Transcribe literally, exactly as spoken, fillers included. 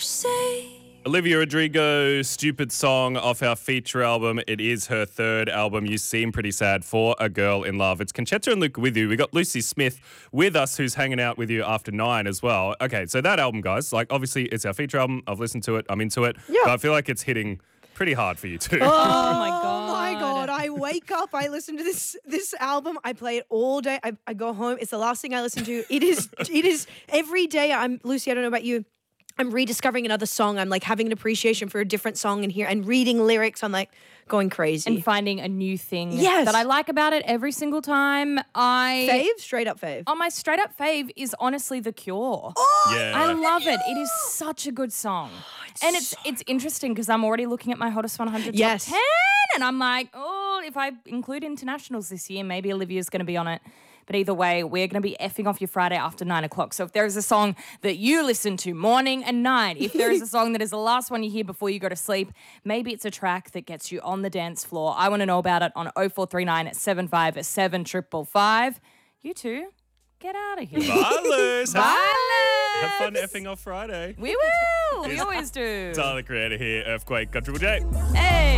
say. Olivia Rodrigo, Stupid Song off our feature album. It is her third album. You seem pretty sad for a girl in love. It's Conchetta and Luke with you. We got Lucy Smith with us, who's hanging out with you after nine as well. Okay, so that album, guys, like obviously it's our feature album. I've listened to it. I'm into it. Yeah. But I feel like it's hitting pretty hard for you too. Oh, my God. my God. I wake up, I listen to this this album, I play it all day. I, I go home. It's the last thing I listen to. It is it is every day. I'm Lucy, I don't know about you. I'm rediscovering another song. I'm like having an appreciation for a different song in here and reading lyrics. I'm like going crazy. And finding a new thing Yes. that I like about it every single time. I fave? Straight up fave. Oh, my straight up fave is honestly The Cure. Oh, Yeah. I love it. It is such a good song. and it's it's interesting because I'm already looking at my hottest one hundred Yes. top ten and I'm like, oh, if I include internationals this year, maybe Olivia's going to be on it. But either way, we're going to be effing off your Friday after nine o'clock. So if there is a song that you listen to morning and night, if there is a song that is the last one you hear before you go to sleep, maybe it's a track that gets you on the dance floor. I want to know about it on oh four three nine seven five seven five five five. You two, get out of here. Bye, Liz. Have, Bye, have fun Liz. effing off Friday. We will. We always do. Tyler, Creator here, Earthquake, Contributor J. Hey.